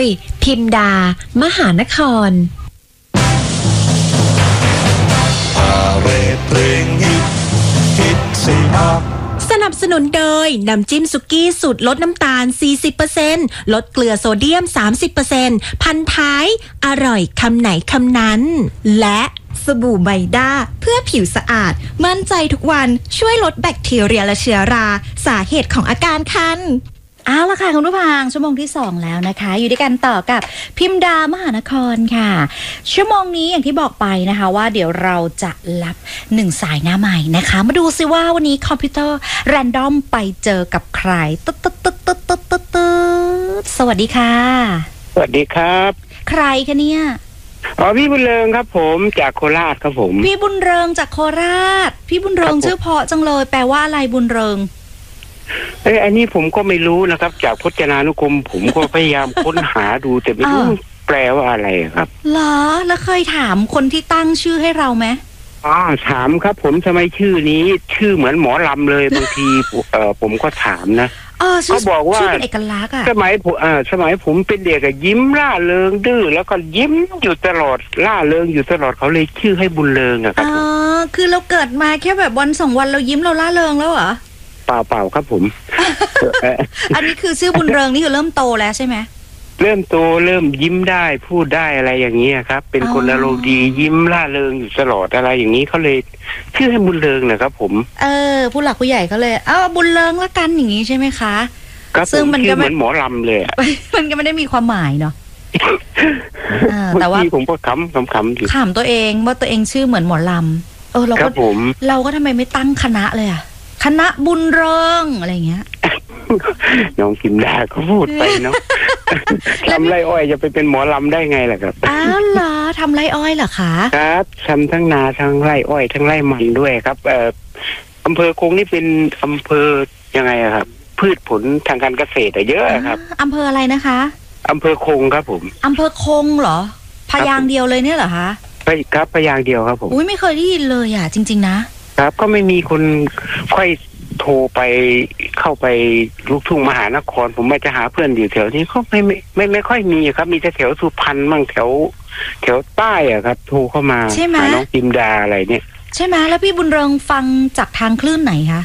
พิมดามหานครสนับสนุนโดยน้ำจิ้มสุกี้สูตรลดน้ำตาล 40% ลดเกลือโซเดียม 30% พันท้ายอร่อยคำไหนคำนั้นและสบู่ไบด้าเพื่อผิวสะอาดมั่นใจทุกวันช่วยลดแบคทีเรียและเชื้อราสาเหตุของอาการคันเอาละค่ะคุณผู้ฟังชั่วโมงที่2แล้วนะคะอยู่ด้วยกันต่อกับพิมดามหานครค่ะชั่วโมงนี้อย่างที่บอกไปนะคะว่าเดี๋ยวเราจะรับ1สายหน้าใหม่นะคะมาดูซิว่าวันนี้คอมพิวเตอร์แรนดอมไปเจอกับใครตึ๊ดสวัสดีค่ะสวัสดีครับใครคะเนี่ยพี่บุญเริงครับผมจากโคราชครับผมพี่บุญเริงจากโคราชพี่บุญเริงชื่อเพราะจังเลยแปลว่าอะไรบุญเริงอันนี้ผมก็ไม่รู้นะครับจากพจนานุกรมผมก็พยายามค้นหาดูแต่ไม่รู้แปลว่าอะไรครับเหรอแล้วเคยถามคนที่ตั้งชื่อให้เราไหมถามครับผมทำไมชื่อนี้ชื่อเหมือนหมอลำเลยบางทีผมก็ถามนะเขาบอกว่าชื่อเป็นเอกลักษณ์สมัยผมเป็นเด็กยิ้มร่าเริงดื้อแล้วก็ยิ้มอยู่ตลอดร่าเริงอยู่ตลอดเขาเลยชื่อให้บุญเริงครับคือเราเกิดมาแค่แบบวัน2วันเรายิ้มเราร่าเริงแล้วเหรอเปล่าครับผมอันนี้คือชื่อบุญเริงนี่คือเริ่มโตแล้วใช่ไหมเริ่มโตเริ่มยิ้มได้พูดได้อะไรอย่างนี้ครับเป็นคนอารมณ์ดียิ้มร่าเริงอยู่ตลอดอะไรอย่างนี้เขาเลยชื่อให้บุญเริงนะครับผมผู้หลักผู้ใหญ่เขาเลยบุญเริงละกันอย่างนี้ใช่ไหมคะซึ่งมันก็เหมือนหมอลำเลยมันก็ไม่ได้มีความหมายเนาะแต่ว่าผมก็ขำอยู่ขำตัวเองว่าตัวเองชื่อเหมือนหมอลำเราก็ทำไมไม่ตั้งคณะเลยคณะบุญเริงอะไรเงี้ยน้องพิมดาก็พูดไปเนาะทำไรอ้อยจะไปเป็นหมอลำได้ไงล่ะครับเหรอทำไรอ้อยเหรอคะครับทำทั้งนาทั้งไรอ้อยทั้งไรมันด้วยครับอำเภอคงนี่เป็นอำเภอยังไงครับพืชผลทางการเกษตรเยอะครับอำเภออะไรนะคะอำเภอคงครับผมอำเภอคงเหรอพยางเดียวเลยเนี่ยเหรอคะครับพยางเดียวครับผมอุ้ยไม่เคยได้ยินเลยจริงๆนะครับก็ไม่มีคนค่อยโทรไปเข้าไปลูกทุ่งมหานครผมไม่จะหาเพื่อนอยู่แถวนี้ก็ไม่ค่อยมีครับมีแต่แถวสุพรรณมั่งแถวใต้ครับโทรเข้ามาหาน้องพิมดาอะไรเนี่ยใช่ไหมแล้วพี่บุญเริงฟังจากทางคลื่นไหนคะ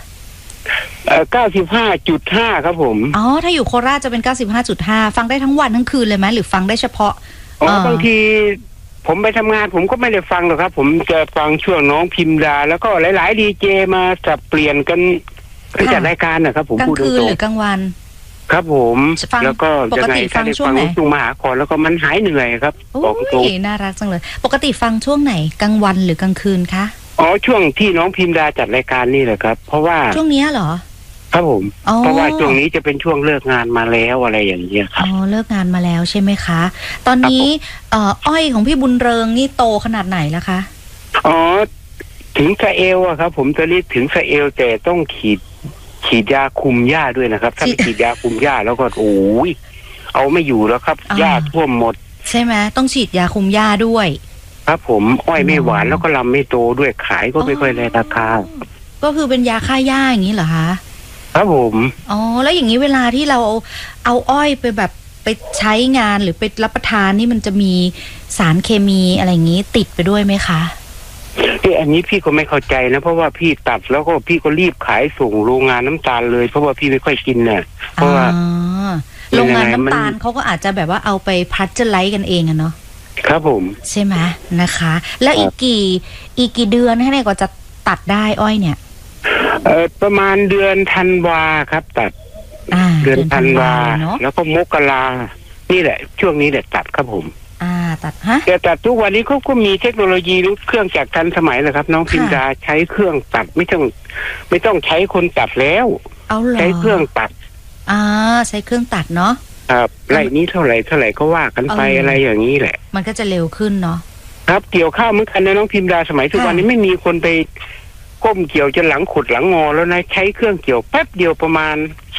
95.5ครับผมถ้าอยู่โคราชจะเป็น 95.5 ฟังได้ทั้งวันทั้งคืนเลยไหมหรือฟังได้เฉพาะบางทีผมไปทำงานผมก็ไม่ได้ฟังหรอกครับผมจะฟังช่วงน้องพิมดาแล้วก็หลายๆดีเจมาสับเปลี่ยนกันจัดรายการนะครับผมพูดตรงๆกลางคืนหรือกลางวันครับผมแล้วก็ปกติฟังช่วงไหนช่วงมหาครแล้วก็มันหายเหนื่อยครับบอกตรงน่ารักจังเลยปกติฟังช่วงไหนกลางวันหรือกลางคืนคะช่วงที่น้องพิมดาจัดรายการนี่แหละครับเพราะว่าช่วงนี้เหรอครับผมเพราะว่าช่วงนี้จะเป็นช่วงเลิกงานมาแล้วอะไรอย่างเงี้ยครับเลิกงานมาแล้วใช่ไหมคะตอนนี้อ้อยของพี่บุญเริงนี่โตขนาดไหนแล้วคะถึงสะเอวครับผมจะรีบถึงสะเอวแต่ต้องฉีดยาคุมหญ้าด้วยนะครับถ้าไม่ฉีดยาคุมหญ้าแล้วก็โอ้ยเอาไม่อยู่แล้วครับหญ้าท่วมหมดใช่ไหมต้องฉีดยาคุมหญ้าด้วยครับผมอ้อยไม่หวานแล้วก็ลำไม่โตด้วยขายก็ไม่ค่อยได้ราคาก็คือเป็นยาฆ่าหญ้าอย่างนี้เหรอคะครับผมแล้วอย่างนี้เวลาที่เราเอาอ้อยไปแบบไปใช้งานหรือไปรับประทานนี่มันจะมีสารเคมีอะไรอย่างนี้ติดไปด้วยไหมคะอันนี้พี่ก็ไม่เข้าใจนะเพราะว่าพี่ตัดแล้วก็พี่ก็รีบขายส่งโรงงานน้ำตาลเลยเพราะว่าพี่ไม่ค่อยกินเนี่ยเพราะว่าโรงงานน้ำตาลเขาก็อาจจะแบบว่าเอาไปพัชเจอร์ไลท์กันเองเนาะครับผมใช่ไหมนะคะแล้วอีกกี่เดือนให้เนี่ยก็จะตัดได้อ้อยเนี่ยประมาณเดือนธันวาครับตัดเดือนธันวาแล้วก็มกรานี่แหละช่วงนี้แหละตัดครับผมตัดแต่ตัดทุกวันนี้ก็มีเทคโนโลยีเครื่องจักรทันสมัยเลยครับน้องพิมดาใช้เครื่องตัดไม่ต้องใช้คนตัดแล้วใช้เครื่องตัดใช้เครื่องตัดเนาะครับไร่นี้เท่าไหร่ก็ว่ากันไปอะไรอย่างนี้แหละมันก็จะเร็วขึ้นเนาะครับเกี่ยวข้าวเหมือนกันนะน้องพิมดาสมัยทุกวันนี้ไม่มีคนไปก้มเกี่ยวจนหลังขุดหลังงอแล้วนะใช้เครื่องเกี่ยวแป๊บเดียวประมาณ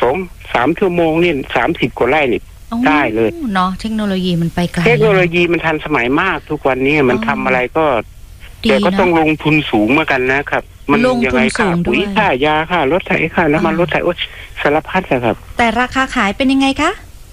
2-3 ชั่วโมงนี่30 กว่าไร่นี่ได้เลยเนาะเทคโนโลยีมันไปไกลเทคโนโลยีมันทันสมัยมากทุกวันนี้มันทำอะไรก็แต่ก็ต้องลงทุนสูงเหมือนกันนะครับมันยังไงค่าปุ๋ยค่ายาค่ารถไถค่าน้ำมันรถไถสารพัดนะครับแต่ราคาขายเป็นยังไงคะ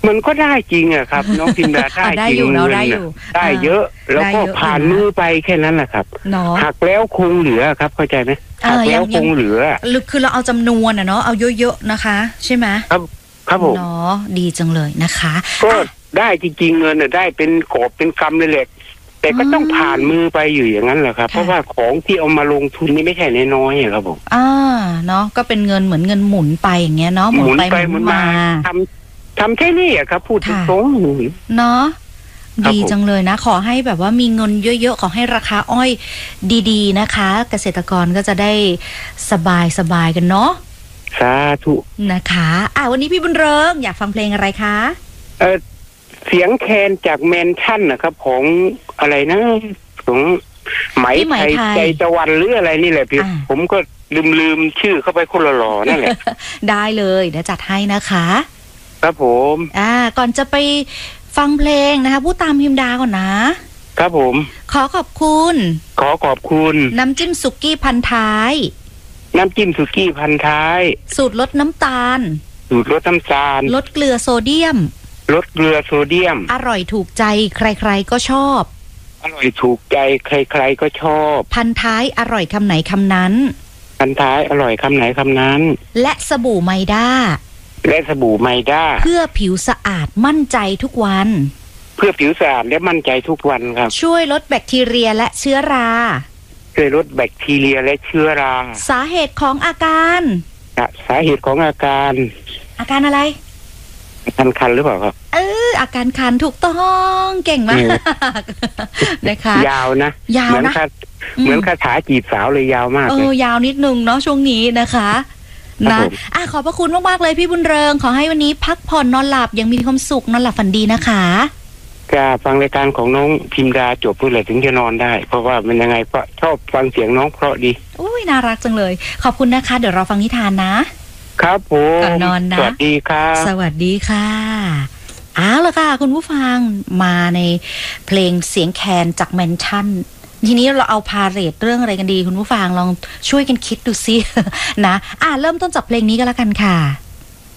มันก็ได้จริงอะครับ น้องพิมดาได้ได้จริงอยู่เนอะเงินได้น่ะอยู่ได้เยอะ แล้วก็ได้เยอะผ่านอยู่นะมือไปแค่นั้นแหละครับเนาะหักแล้วคงเหลือครับ เข้าใจไหมหักแล้วคงเหลือคือเราเอาจำนวนเนาะเอาเยอะๆนะคะ ใช่ไหมครับผมเนาะดีจังเลยนะคะก็ได้จริงๆเงินน่ะได้เป็นกอบเป็นกำเลยแหละแต่ก็ต้องผ่านมือไปอยู่อย่างนั้นแหละครับ เพราะว่าของที่เอามาลงทุนนี่ไม่ใช่น้อยๆอะครับผมเนาะก็เป็นเงินเหมือนเงินหมุนไปอย่างเงี้ยเนาะหมุนไปหมุนมาทำแค่นี้อะครับ พูดตรงๆเนาะครับดีจังเลยนะ ขอให้แบบว่ามีเงินเยอะๆขอให้ราคาอ้อยดีๆนะคะ เกษตรกรก็จะได้สบายกันเนาะสาธุนะคะวันนี้พี่บุญเริงอยากฟังเพลงอะไรคะเสียงแคนจากแมนชั่นนะครับของอะไรนะของไหมไทยใจตะวันหรืออะไรนี่แหละพี่ผมก็ลืมชื่อเข้าไปคนละหล่อนั่นแหละได้เลยเดี๋ยวจัดให้นะคะครับผมก่อนจะไปฟังเพลงนะคะพูดตามพิมดาก่อนนะครับผมขอขอบคุณ น้ำจิ้มสุกี้พันท้ายน้ำจิ้มสุกี้พันท้ายสูตรลดน้ำตาลสูตรลดน้ำตาลลดเกลือโซเดียมลดเกลือโซเดียมอร่อยถูกใจใครๆก็ชอบอร่อยถูกใจใครๆก็ชอบพันท้ายอร่อยคำไหนคำนั้นพันท้ายอร่อยคำไหนคำนั้นและสบู่ไมด้าและสบู่ไมด้าเพื่อผิวสะอาดมั่นใจทุกวันเพื่อผิวสะอาดและมั่นใจทุกวันครับช่วยลดแบคทีเรียและเชื้อราช่วยลดแบคทีเรียและเชื้อราสาเหตุของอาการสาเหตุของอาการอะไรคันหรือเปล่าครับอาการคันถูกต้องเก่งมากนะคะยาวนะเหมือนคาถาจีบสาวเลยยาวมากเลยยาวนิดนึงเนาะช่วงนี้นะคะนะขอบพระคุณมากๆเลยพี่บุญเริงขอให้วันนี้พักผ่อนนอนหลับยังมีความสุขนอนหลับฝันดีนะคะจะฟังรายการของน้องพิมดาจบเพื่อถึงจะนอนได้เพราะว่ามันยังไงก็ชอบฟังเสียงน้องเพราะดีน่ารักจังเลยขอบคุณนะคะเดี๋ยวเราฟังนิทานนะครับผมก่อนนอนนะสวัสดีครับสวัสดีค่ะล่ะค่ะคุณผู้ฟังมาในเพลงเสียงแคนจากแมนชั่นทีนี้เราเอาพาเรดเรื่องอะไรกันดีคุณผู้ฟังลองช่วยกันคิดดูซินะเริ่มต้นจากเพลงนี้ก็แล้วกันค่ะ